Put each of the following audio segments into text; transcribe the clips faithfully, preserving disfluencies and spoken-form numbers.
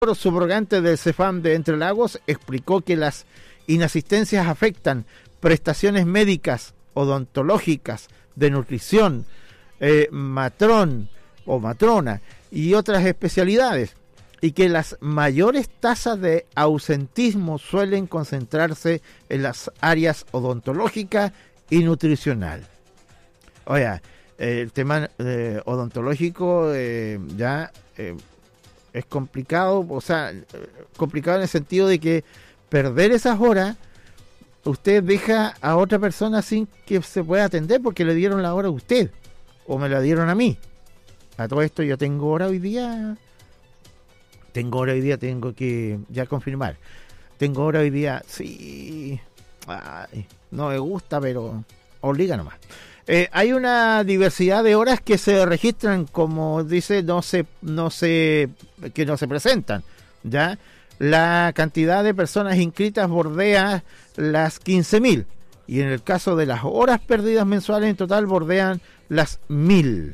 subrogante del Cefam de Entre Lagos explicó que las inasistencias afectan prestaciones médicas, odontológicas, de nutrición, eh, matrón o matrona y otras especialidades, y que las mayores tasas de ausentismo suelen concentrarse en las áreas odontológica y nutricional. Oiga, eh, el tema eh, odontológico eh, ya eh, es complicado, o sea, complicado en el sentido de que perder esas horas, usted deja a otra persona sin que se pueda atender porque le dieron la hora a usted o me la dieron a mí. A todo esto yo tengo hora hoy día, tengo hora hoy día, tengo que ya confirmar. Tengo hora hoy día, sí, ay, no me gusta, pero obliga nomás. Eh, hay una diversidad de horas que se registran, como dice, no se, no se, que no se presentan, ¿ya? La cantidad de personas inscritas bordea las quince mil y en el caso de las horas perdidas mensuales en total bordean las mil.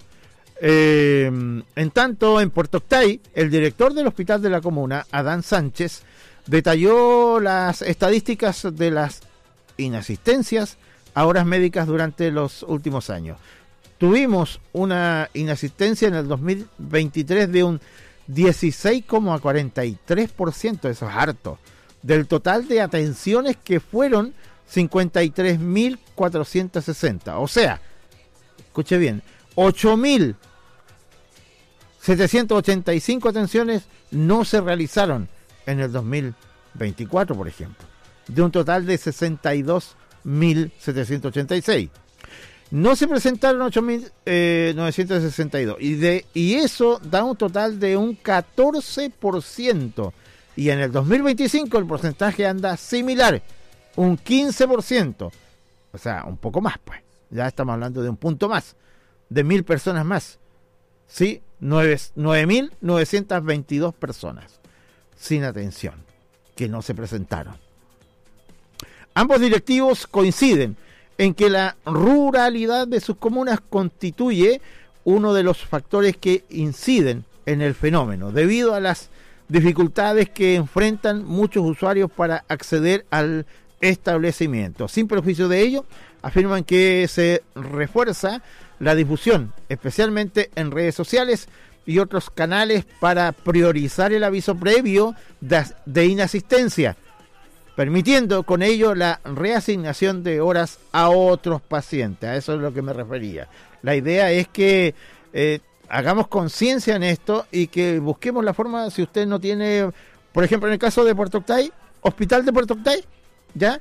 Eh, en tanto, en Puerto Octay, el director del hospital de la comuna, Adán Sánchez, detalló las estadísticas de las inasistencias a horas médicas durante los últimos años. Tuvimos una inasistencia en el dos mil veintitrés de un dieciséis coma cuarenta y tres por ciento, eso es harto, del total de atenciones que fueron cincuenta y tres mil cuatrocientos sesenta. O sea, escuche bien, ocho mil setecientos ochenta y cinco atenciones no se realizaron en el dos mil veinticuatro, por ejemplo, de un total de sesenta y dos mil setecientos ochenta y seis. No se presentaron ocho mil novecientos sesenta y dos y, de, y eso da un total de un catorce por ciento. Y en el dos mil veinticinco el porcentaje anda similar, un quince por ciento. O sea, un poco más, pues. Ya estamos hablando de un punto más, de mil personas más. ¿Sí? nueve mil novecientos veintidós personas sin atención que no se presentaron. Ambos directivos coinciden en que la ruralidad de sus comunas constituye uno de los factores que inciden en el fenómeno, debido a las dificultades que enfrentan muchos usuarios para acceder al establecimiento. Sin perjuicio de ello, afirman que se refuerza la difusión, especialmente en redes sociales y otros canales, para priorizar el aviso previo de, de inasistencia, permitiendo con ello la reasignación de horas a otros pacientes. A eso es lo que me refería. La idea es que eh, hagamos conciencia en esto y que busquemos la forma, si usted no tiene, por ejemplo, en el caso de Puerto Octay, Hospital de Puerto Octay, ¿ya?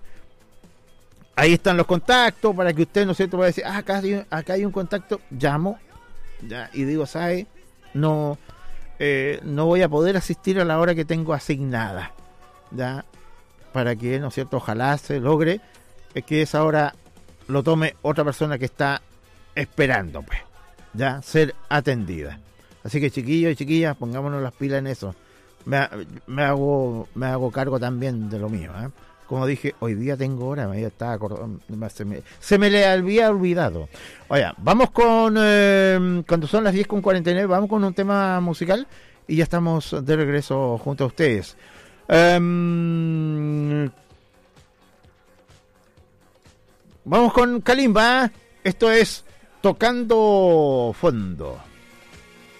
Ahí están los contactos para que usted, ¿no es cierto?, pueda decir, ah, acá hay, acá hay un contacto, llamo, ¿ya? Y digo, ¿sabe? No, eh, no voy a poder asistir a la hora que tengo asignada, ¿ya? Para que, ¿no es cierto?, ojalá se logre que esa hora lo tome otra persona que está esperando, pues, ya, ser atendida. Así que, chiquillos y chiquillas, pongámonos las pilas en eso. Me, me hago me hago cargo también de lo mío, ¿eh? Como dije, hoy día tengo hora, me estaba acordando, se me, se me le había olvidado. Oye, vamos con, eh, cuando son las diez con cuarenta y nueve, vamos con un tema musical y ya estamos de regreso junto a ustedes. Um, vamos con Kalimba. Esto es Tocando Fondo.